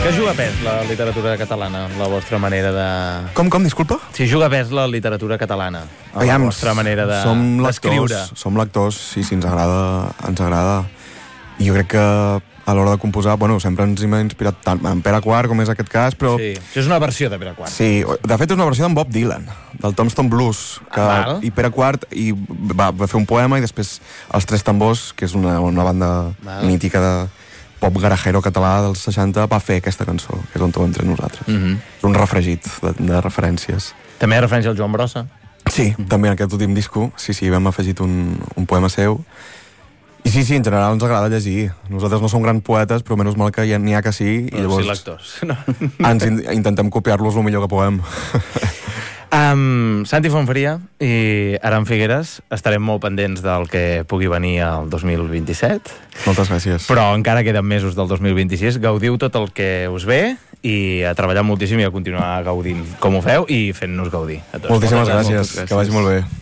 Que juga pes la literatura catalana, la vostra manera de... Com, disculpa? Si juga pes la literatura catalana, la vostra manera d'escriure. Som lectors, sí, ens agrada. I jo crec que a l'hora de composar, sempre ens hem inspirat tant en Pere Quart, com és aquest cas, però... Sí, això és una versió de Pere Quart. Sí, de fet és una versió d'en Bob Dylan, del Tombstone Blues, i Pere Quart va fer un poema i després Els Tres Tambors, que és una banda mítica de pop garajero català dels 60, va fer aquesta cançó, que és on ho hem tret nosaltres. És un refregit de referències. També hi ha referència al Joan Brossa? Sí, també en aquest últim disco, sí, vam afegit un poema seu. I sí, en general ens agrada llegir. Nosaltres no som grans poetes, però menys mal que n'hi ha que sí, i llavors sí, lectors. ens intentem copiar-los el millor que puguem. Santi Fontfaria i Aran Figueres, estarem molt pendents del que pugui venir el 2027. Moltes gràcies. Però encara queden mesos del 2026. Gaudiu tot el que us ve i a treballar moltíssim i a continuar gaudint com ho feu i fent-nos gaudir a tots. Moltíssimes gràcies. Que vagi molt bé.